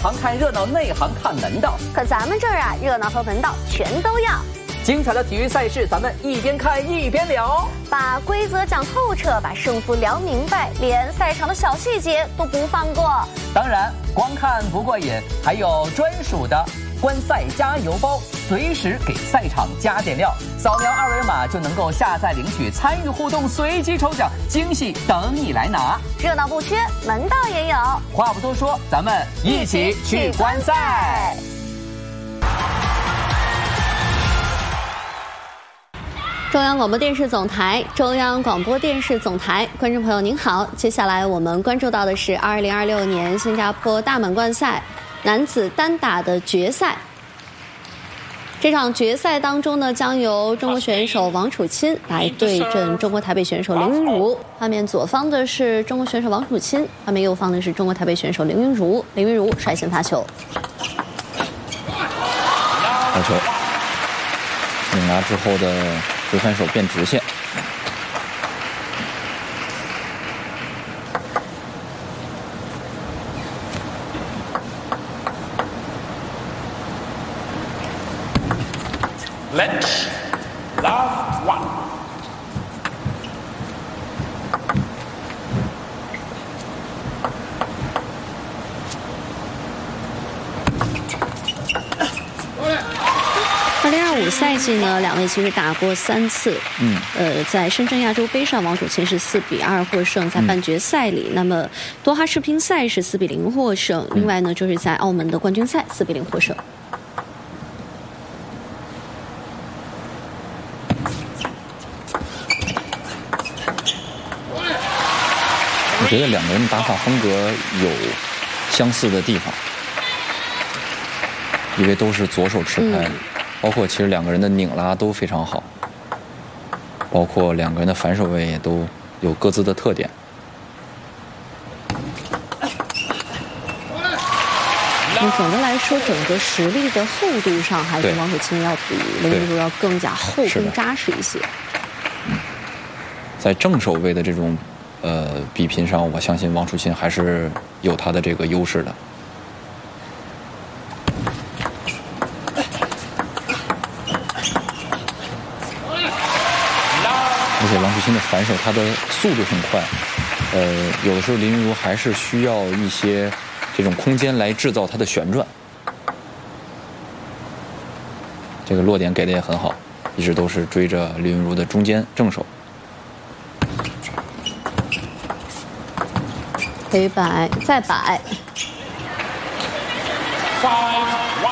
行看热闹，内行看门道。 可咱们这儿啊，热闹和门道全都要。 精彩的体育赛事，咱们一边看一边聊， 把规则讲透彻，把胜负聊明白，连赛场的小细节都不放过。 当然，光看不过瘾，还有专属的观赛加油包，随时给赛场加点料。扫描二维码就能够下载领取，参与互动，随机抽奖，惊喜等你来拿。 热闹不缺，门道也有。 话不多说，咱们一起去观赛。 中央广播电视总台，中央广播电视总台，观众朋友您好，接下来我们关注到的是2026年新加坡大满贯赛男子单打的决赛。这场决赛当中呢，将由中国选手王楚钦来对阵中国台北选手林昀儒。画面左方的是中国选手王楚钦，画面右方的是中国台北选手林昀儒。林昀儒率先发球， 好球，拧拿之后的回反手变直线。 Let's love one. 2025赛季呢，两位其实打过3次。在深圳亚洲杯上，王楚钦是4-2获胜，在半决赛里，那么多哈世乒赛是4-0获胜，另外呢就是在澳门的冠军赛4-0获胜。 我觉得两个人打法风格有相似的地方，因为都是左手持拍，包括其实两个人的拧拉都非常好，包括两个人的反手位也都有各自的特点。 总的来说，整个实力的厚度上，还是王楚钦要比林昀儒要更加厚、更扎实一些。 在正手位的这种比拼上，我相信王楚钦还是有他的这个优势的。而且王楚钦的反手，他的速度很快，有的时候林昀儒还是需要一些这种空间来制造他的旋转。这个落点给的也很好，一直都是追着林昀儒的中间正手。 可以摆，再摆。 5